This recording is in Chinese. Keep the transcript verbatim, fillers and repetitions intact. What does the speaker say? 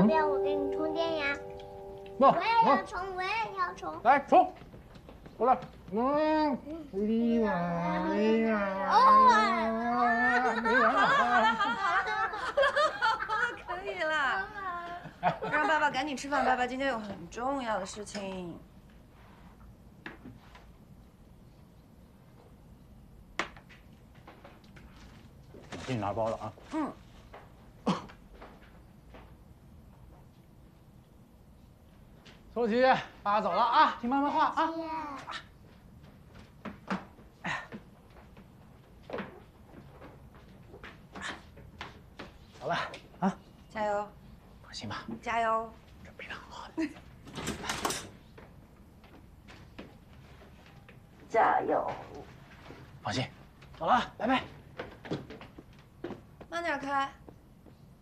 不要我给你充电呀？ 不， 我也要充，我也要充。 来充，过来。嗯，哎呀，哎呀， 哦， 好了好了好了好了，可以了。让爸爸赶紧吃饭，爸爸今天有很重要的事情。 我给你拿包了啊。 嗯。 苏琪，爸爸走了啊，听妈妈话啊。走了啊， 加油！ 放心吧， 加油！ 准备的很好。 加油！ 放心，走了，拜拜。 慢点开。